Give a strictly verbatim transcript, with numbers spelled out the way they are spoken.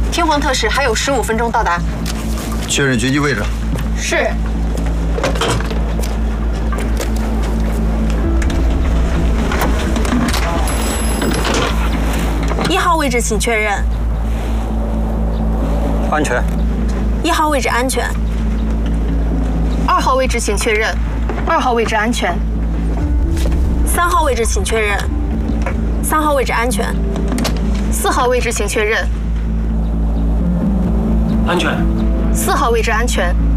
天皇特使还有十五分钟到达。 确认绝机位置。 是。 一号位置请确认。 安全。 一号位置安全。 二号位置请确认。二号位置安全。 三号位置请确认。三号位置安全。 四号位置请确认。 安全。 四号位置安全。